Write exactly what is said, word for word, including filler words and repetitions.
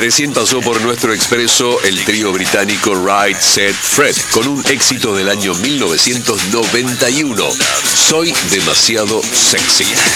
Recién pasó por nuestro expreso el trío británico Right Said Fred con un éxito del año mil novecientos noventa y uno, Soy demasiado sexy.